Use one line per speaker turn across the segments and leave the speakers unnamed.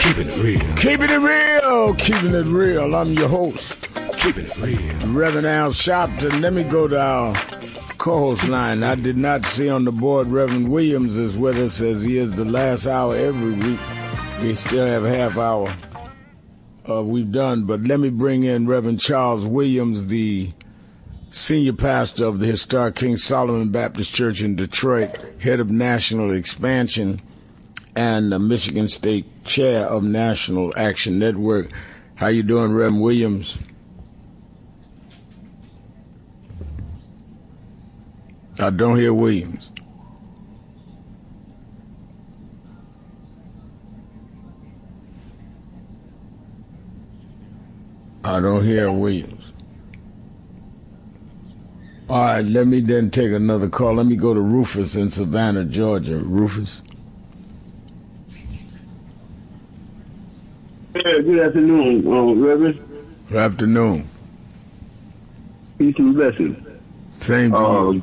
Keeping it real.
Keeping it real. Keeping it real. I'm your host.
Keeping it real.
Reverend Al Sharpton. Let me go to our co-host line. I did not see on the board Reverend Williams is with us as he is the last hour every week. We still have a half hour we've done, but let me bring in Reverend Charles Williams, the senior pastor of the historic King Solomon Baptist Church in Detroit, head of national expansion, and the Michigan State chair of National Action Network. How you doing, Reverend Williams? I don't hear Williams. I don't hear Williams. All right, let me then take another call. Let me go to Rufus in Savannah, Georgia. Rufus?
Yeah, good afternoon, Reverend.
Good afternoon.
Peace and blessings.
Same to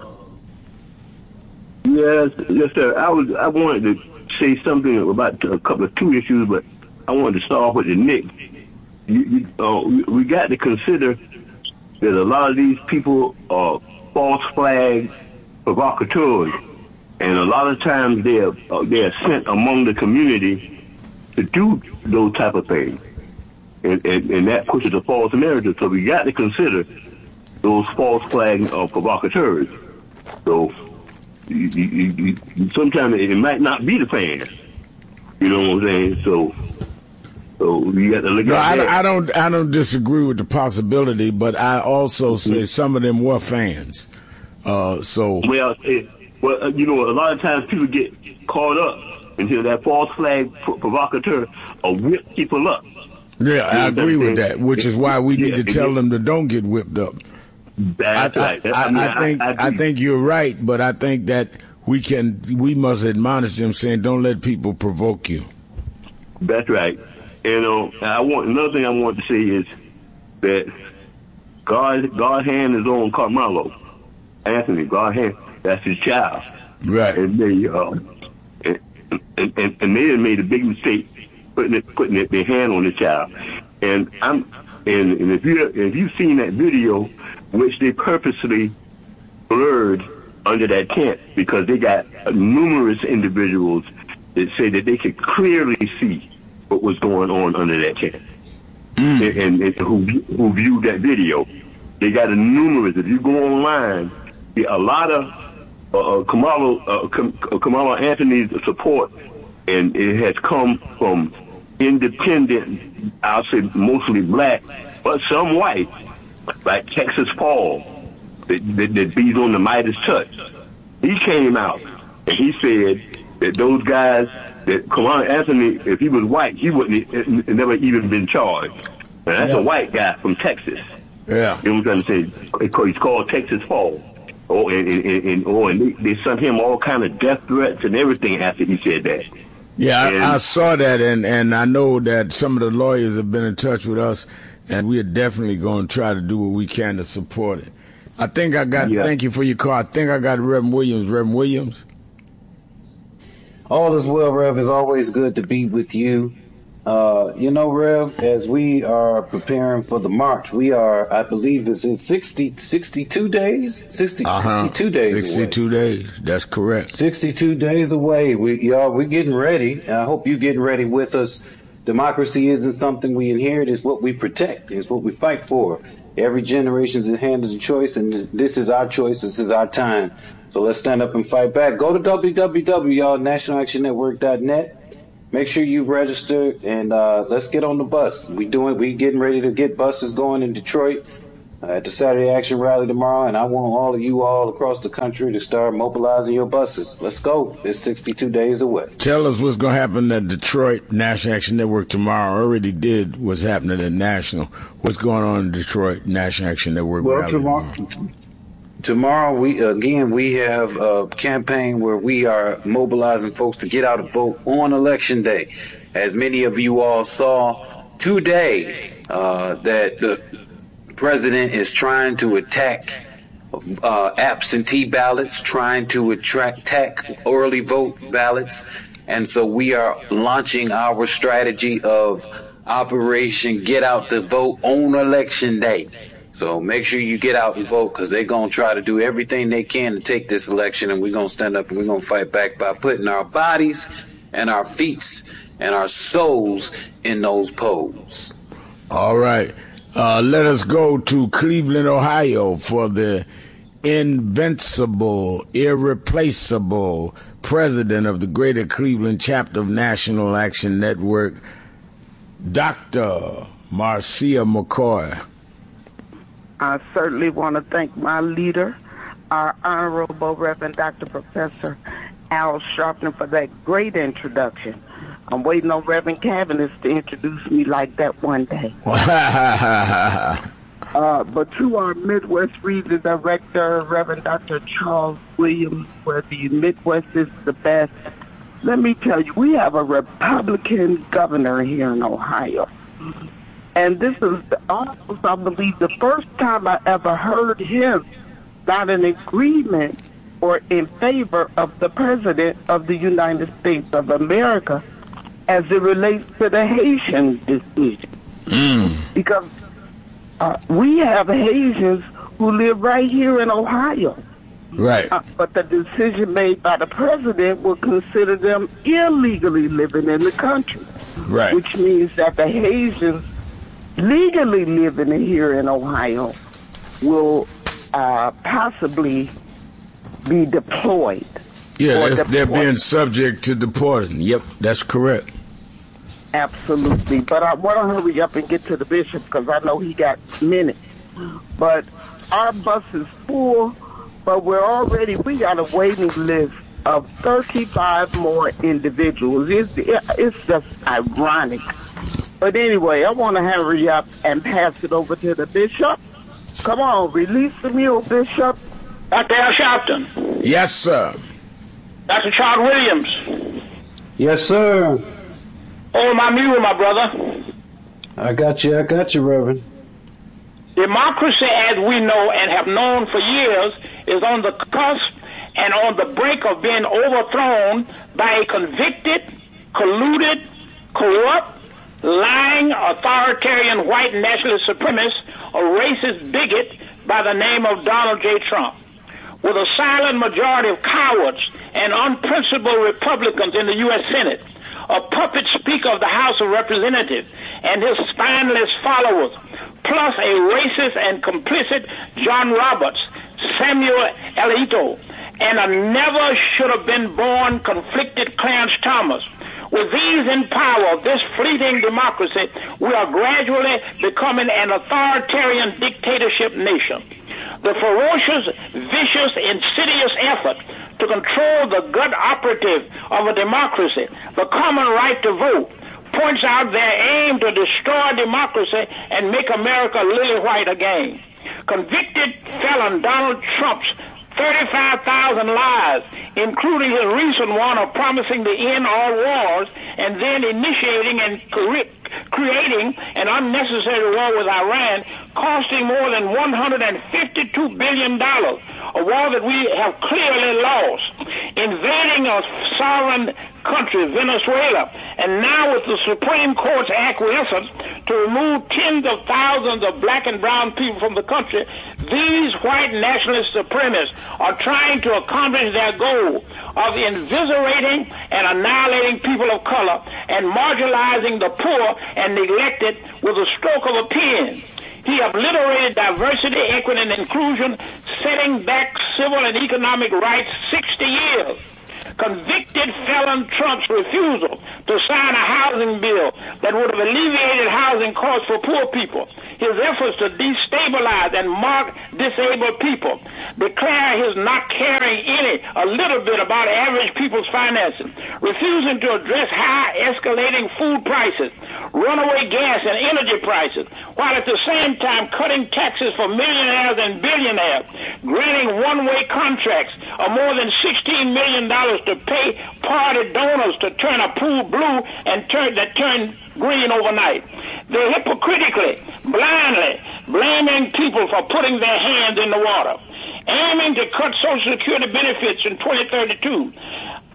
you.
Yes, sir. I wanted to say something about two issues, but I wanted to start off with the Nick. We got to consider that a lot of these people are false flag provocateurs, and a lot of times they are sent among the community to do those type of things, and that pushes a false narrative. So we got to consider those false flag provocateurs. So sometimes it might not be the fans. You know what I'm saying? So you got to look at that.
I don't disagree with the possibility, but I also say some of them were fans.
Well, a lot of times people get caught up until that false flag provocateur will whip people up.
Yeah, I agree with that, which is why we need to tell them to don't get whipped up.
That's right.
I think you're right, but I think that we must admonish them, saying don't let people provoke you.
That's right. Another thing I want to say is that God's hand is on Carmelo Anthony. God's hand, that's his child.
Right.
And they they made a big mistake putting their hand on the child. And if you've seen that video, which they purposely blurred under that tent, because they got numerous individuals that say that they could clearly see what was going on under that tent, and who viewed that video. They got a numerous. If you go online, a lot of Kamala Anthony's support, and it has come from independent, I'll say mostly black, but some white, like Texas Paul, that beats on the Midas touch. He came out and he said that those guys, that Kamala Anthony, if he was white, he wouldn't have never even been charged. And that's a white guy from Texas.
Yeah.
You know what I'm saying? He's called Texas Paul. And they sent him all kind of death threats and everything after he said that.
Yeah, I saw that, and I know that some of the lawyers have been in touch with us, and we are definitely going to try to do what we can to support it. I think I got, thank you for your call. I think I got Reverend Williams. Reverend Williams?
All is well, Rev. It's always good to be with you. Rev, as we are preparing for the march, we are, I believe it's in 62 days? 62 days
62
away.
days, that's correct.
62 days away. We're getting ready. I hope you're getting ready with us. Democracy isn't something we inherit, it's what we protect, it's what we fight for. Every generation's in hand of the choice, and this is our choice, this is our time. So let's stand up and fight back. Go to www.nationalactionnetwork.net. Make sure you register, and let's get on the bus. We getting ready to get buses going in Detroit at the Saturday Action Rally tomorrow, and I want all of you all across the country to start mobilizing your buses. Let's go. It's 62 days away.
Tell us what's going to happen at Detroit National Action Network tomorrow. I already did what's happening at National. What's going on in Detroit National Action Network?
Well, tomorrow we have a campaign where we are mobilizing folks to get out and vote on Election Day. As many of you all saw today, that the president is trying to attack absentee ballots, trying to attack early vote ballots. And so we are launching our strategy of Operation Get Out the Vote on Election Day. So make sure you get out and vote, because they're going to try to do everything they can to take this election, and we're going to stand up and we're going to fight back by putting our bodies and our feet and our souls in those polls.
All right. Let us go to Cleveland, Ohio for the invincible, irreplaceable president of the Greater Cleveland chapter of National Action Network, Dr. Marcia McCoy.
I certainly want to thank my leader, our Honorable Reverend Dr. Professor Al Sharpton, for that great introduction. I'm waiting on Reverend Cavaniss to introduce me like that one day. But to our Midwest Region Director, Reverend Dr. Charles Williams, where the Midwest is the best, let me tell you, we have a Republican governor here in Ohio. And this is almost, I believe, the first time I ever heard him not in agreement or in favor of the President of the United States of America as it relates to the Haitian decision. Because we have Haitians who live right here in Ohio.
Right.
But the decision made by the President will consider them illegally living in the country.
Right.
Which means that the Haitians legally living here in Ohio will possibly be deployed.
Yeah, they're being subject to deportation. Yep, that's correct.
Absolutely. But I want to hurry up and get to the bishop because I know he got minutes. But our bus is full, but we got a waiting list of 35 more individuals. It's just ironic. But anyway, I want to hurry up and pass it over to the bishop. Come on, release the mule, Bishop.
Dr. Al Sharpton.
Yes, sir.
Dr. Charles Williams.
Yes, sir.
Hold my mule, my brother.
I got you, Reverend.
Democracy, as we know and have known for years, is on the cusp and on the brink of being overthrown by a convicted, colluded, corrupt, lying, authoritarian white nationalist supremacist or racist bigot by the name of Donald J. Trump. With a silent majority of cowards and unprincipled Republicans in the U.S. Senate, a puppet speaker of the House of Representatives and his spineless followers, plus a racist and complicit John Roberts, Samuel Alito, and a never-should-have-been-born conflicted Clarence Thomas. With these in power of this fleeting democracy, we are gradually becoming an authoritarian dictatorship nation. The ferocious, vicious, insidious effort to control the gut operative of a democracy, the common right to vote, points out their aim to destroy democracy and make America lily white again. Convicted felon Donald Trump's 35,000 lies, including his recent one of promising to end all wars and then initiating and creating an unnecessary war with Iran, costing more than $152 billion, a war that we have clearly lost, invading a sovereign country, Venezuela, and now with the Supreme Court's acquiescence to remove tens of thousands of black and brown people from the country, these white nationalist supremacists are trying to accomplish their goal of inviscerating and annihilating people of color and marginalizing the poor and neglected with a stroke of a pen. He obliterated diversity, equity, and inclusion, setting back civil and economic rights 60 years. Convicted felon Trump's refusal to sign a housing bill that would have alleviated housing costs for poor people, his efforts to destabilize and mark disabled people, declare his not caring a little bit about average people's finances, refusing to address high escalating food prices, runaway gas and energy prices, while at the same time cutting taxes for millionaires and billionaires, granting one-way contracts of more than $16 million to pay party donors to turn a pool blue and turn green overnight. They hypocritically, blindly blaming people for putting their hands in the water, aiming to cut Social Security benefits in 2032.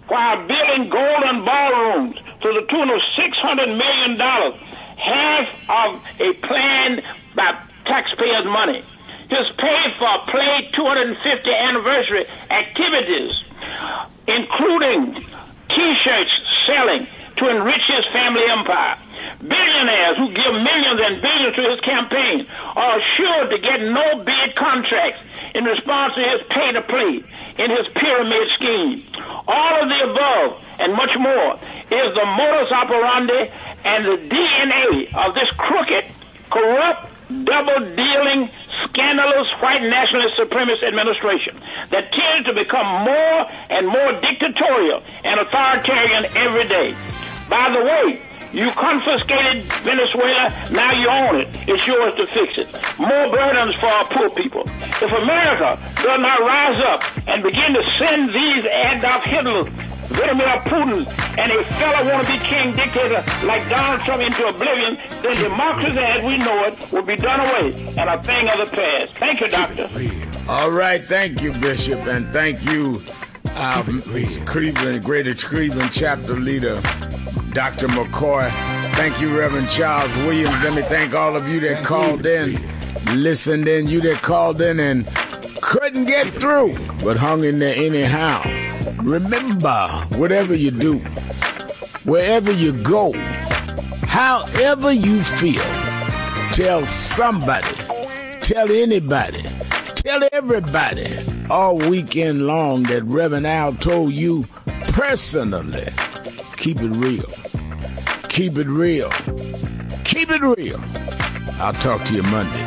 while building golden ballrooms to the tune of $600 million, half of a plan by taxpayers' money. He's paid for Play 250 anniversary activities, including T-shirts selling to enrich his family empire. Billionaires who give millions and billions to his campaign are assured to get no bid contracts in response to his pay-to-play in his pyramid scheme. All of the above and much more is the modus operandi and the DNA of this crooked, corrupt, double-dealing, scandalous white nationalist supremacist administration that tends to become more and more dictatorial and authoritarian every day. By the way, you confiscated Venezuela, now you own it. It's yours to fix it. More burdens for our poor people. If America does not rise up and begin to send these Adolf Hitlers, Vladimir Putin, and a fellow wannabe king dictator like Donald Trump into oblivion, then democracy as we know it will be done away and a thing of the past. Thank you, Doctor.
All right, thank you, Bishop, and thank you, Cleveland, Greater Cleveland chapter leader, Dr. McCoy. Thank you, Reverend Charles Williams. Let me thank all of you that called in, listened in, you that called in and couldn't get through, but hung in there anyhow. Remember, whatever you do, wherever you go, however you feel, tell somebody, tell anybody, tell everybody all weekend long that Reverend Al told you personally. Keep it real. Keep it real. Keep it real. I'll talk to you Monday.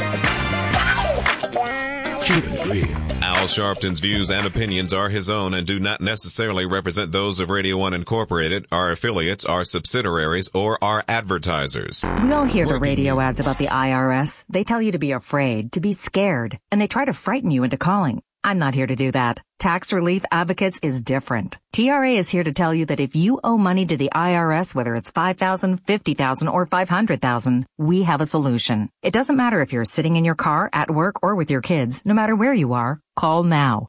Keep it real.
Al Sharpton's views and opinions are his own and do not necessarily represent those of Radio 1 Incorporated, our affiliates, our subsidiaries, or our advertisers.
We all hear the radio ads about the IRS. They tell you to be afraid, to be scared, and they try to frighten you into calling. I'm not here to do that. Tax Relief Advocates is different. TRA is here to tell you that if you owe money to the IRS, whether it's $5,000, $50,000, or $500,000, we have a solution. It doesn't matter if you're sitting in your car, at work, or with your kids. No matter where you are, call now.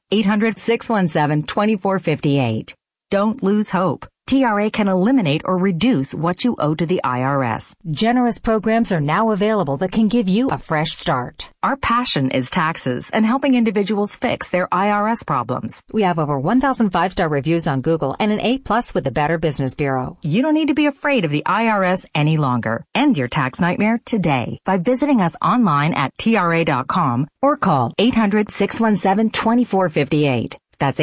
800-617-2458. Don't lose hope. TRA can eliminate or reduce what you owe to the IRS.
Generous programs are now available that can give you a fresh start.
Our passion is taxes and helping individuals fix their IRS problems.
We have over 1,000 five-star reviews on Google and an A+ with the Better Business Bureau.
You don't need to be afraid of the IRS any longer. End your tax nightmare today by visiting us online at TRA.com or call 800-617-2458. That's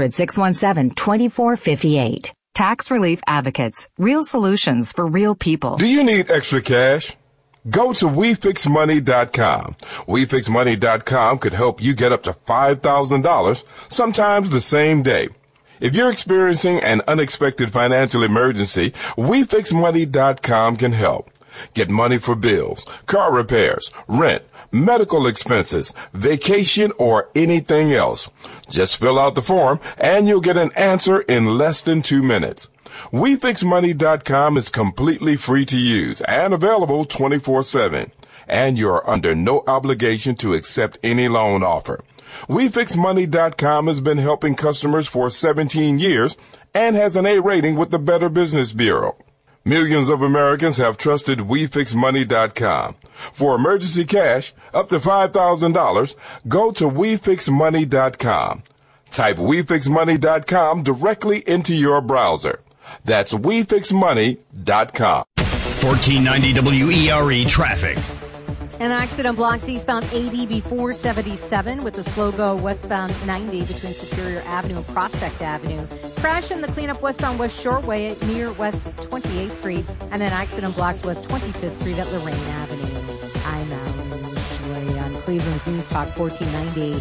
800-617-2458. Tax Relief Advocates. Real solutions for real people.
Do you need extra cash? Go to WeFixMoney.com. WeFixMoney.com could help you get up to $5,000, sometimes the same day. If you're experiencing an unexpected financial emergency, WeFixMoney.com can help. Get money for bills, car repairs, rent, medical expenses, vacation, or anything else. Just fill out the form and you'll get an answer in less than 2 minutes. WeFixMoney.com is completely free to use and available 24/7. And you're under no obligation to accept any loan offer. WeFixMoney.com has been helping customers for 17 years and has an A rating with the Better Business Bureau. Millions of Americans have trusted WeFixMoney.com. For emergency cash, up to $5,000, go to WeFixMoney.com. Type WeFixMoney.com directly into your browser. That's WeFixMoney.com.
1490 WERE traffic.
An accident blocks eastbound 80 before 77 with the slow go westbound 90 between Superior Avenue and Prospect Avenue. Crash in the cleanup westbound West Shoreway near West 28th Street, and an accident blocks West 25th Street at Lorraine Avenue. I'm Alan Shirley on Cleveland's News Talk 1490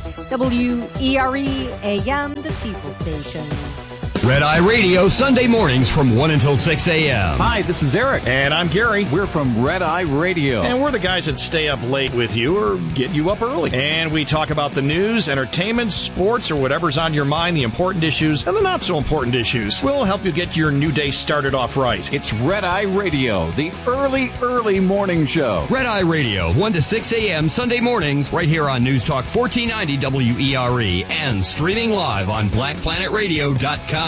WERE AM, the People Station.
Red Eye Radio, Sunday mornings from 1 until 6 a.m.
Hi, this is Eric. And I'm Gary. We're from Red Eye Radio. And we're the guys that stay up late with you or get you up early. And we talk about the news, entertainment, sports, or whatever's on your mind, the important issues and the not so important issues. We'll help you get your new day started off right.
It's Red Eye Radio, the early morning show.
Red Eye Radio, 1 to 6 a.m. Sunday mornings, right here on News Talk 1490 WERE and streaming live on BlackPlanetRadio.com.